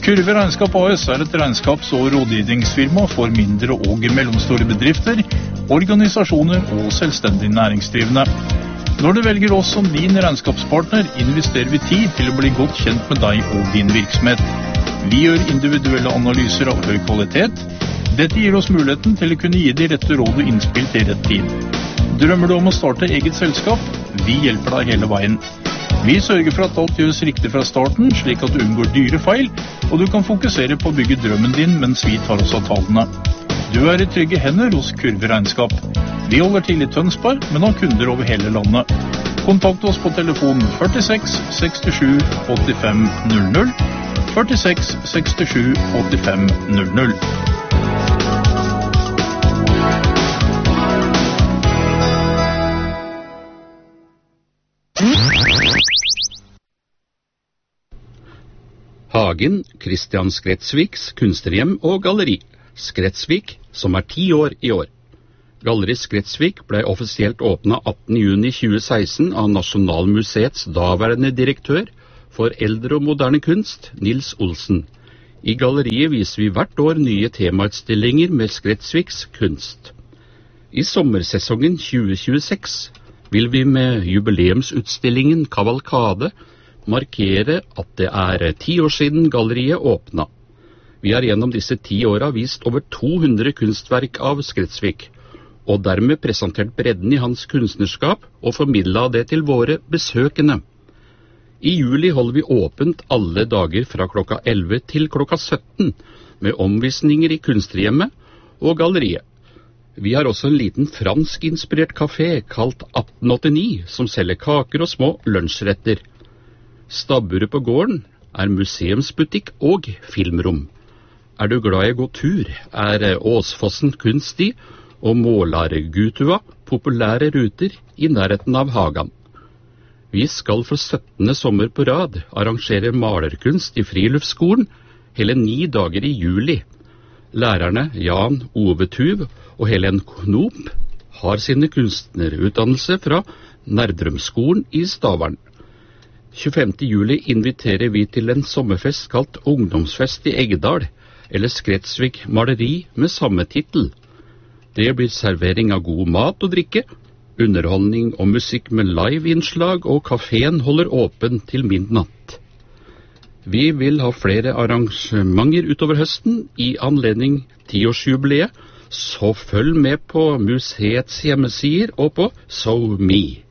Kurve Regnskap AS et regnskaps- og rådgivningsfirma for mindre og mellomstore bedrifter, organisasjoner og selvstendig næringsdrivende. Når du velger oss som din regnskapspartner, investerer vi tid til å bli godt kjent med deg og din virksomhet. Vi gjør individuelle analyser av høy kvalitet. Dette gir oss muligheten til å kunne gi de rette råd og innspill til rett tid. Drømmer du om å starte eget selskap? Vi hjelper deg hele veien. Vi sørger for at alt gjøres riktig fra starten, slik at du unngår dyre feil, og du kan fokusere på å bygge drømmen din mens vi tar oss av tallene. Du er i trygge hender hos Kurve Regnskap. Vi holder til i Tønsberg, men har kunder over hele landet. Kontakt oss på telefon 46 67 85 00, 46 67 85 00. Hagen, Christian Skretsviks kunstnerhjem og galleri. Skretsvik, som 10 år i år. Galleri Skretsvik ble offisielt åpnet 18. juni 2016 av Nasjonalmuseets daværende direktør for eldre og moderne kunst, Nils Olsen. I galleriet viser vi hvert år nye temautstillinger med Skretsviks kunst. I sommersesongen 2026 vil vi med jubileumsutstillingen Kavalkade markere at det 10 år siden galleriet åpnet. Vi har gjennom disse 10 årene vist over 200 kunstverk av Skretsvik, og dermed presentert bredden i hans kunstnerskap og formidlet det til våre besøkende. I juli holder vi åpent alle dager fra klokka 11 til klokka 17 med omvisninger i kunstnerhjemmet og galleriet. Vi har også en liten fransk-inspirert kafé kalt 1889 som selger kaker og små lunsjretter. Stabburet på gården museumsbutikk og filmrom. Er du glad i å gå tur, Åsfossen kunststi og Målargutua populære ruter i nærheten av Hagan. Vi skal for 17. sommer på rad arrangere malerkunst i friluftsskolen hele 9 dager i juli. Lærerne Jan Ove Tuv og Helen Knop har sine kunstnerutdannelse fra Nerdrumskolen i Stavern. 25. juli inviterer vi til en sommerfest kalt Ungdomsfest i Eggedal, eller Skretsvik maleri med samme titel. Det blir servering av god mat og drikke, underholdning og musikk med live-innslag, og kaféen holder åpen til midnatt. Vi vil ha flere arrangementer utover høsten i anledning 10-årsjubileet, så følg med på museets hjemmesider og på SoMe.